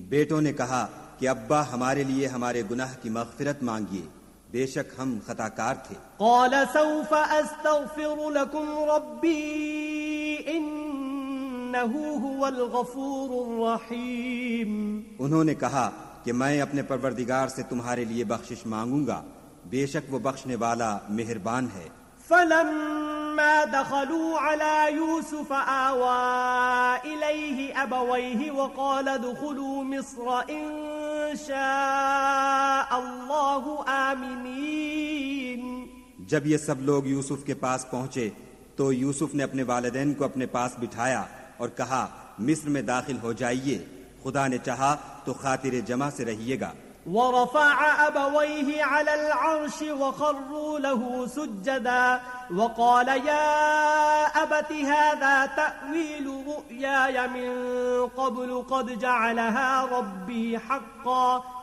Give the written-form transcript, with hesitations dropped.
بیٹوں نے کہا کہ ابا ہمارے لیے ہمارے گناہ کی مغفرت مانگیے، بے شک ہم خطا کار تھے۔ قال سوف استغفر لكم ربی انه هو الغفور الرحیم۔ انہوں نے کہا کہ میں اپنے پروردگار سے تمہارے لیے بخشش مانگوں گا، بے شک وہ بخشنے والا مہربان ہے۔ فلما دخلوا على يوسف آوى إليه أبويه وقال ادخلوا مصر إن شاء الله آمنين۔ جب یہ سب لوگ یوسف کے پاس پہنچے تو یوسف نے اپنے والدین کو اپنے پاس بٹھایا اور کہا مصر میں داخل ہو جائیے، خدا نے چاہا تو خاطر جمع سے رہیے گا۔ ورفع أبويه على العرش وخروا له سجدا وقال يا أبت هذا تأويل رؤياي من قبل قد جعلها ربي حقا